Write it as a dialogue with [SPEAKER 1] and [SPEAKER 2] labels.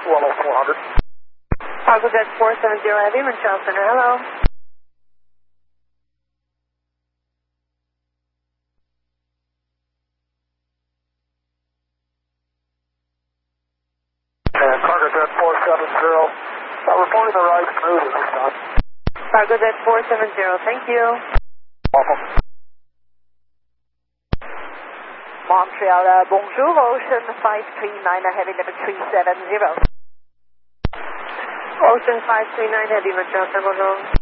[SPEAKER 1] Swallow 400.
[SPEAKER 2] Cargo Jet 470 Heavy, Montreal Center, hello.
[SPEAKER 1] Cargo Jet 470, reporting the right smooth at this time.
[SPEAKER 2] Cargo Jet 470, thank you.
[SPEAKER 1] Awesome.
[SPEAKER 2] Montreal, bonjour, Ocean 539 Heavy, number 370. Ocean 539 Heavy, Montreal, bonjour.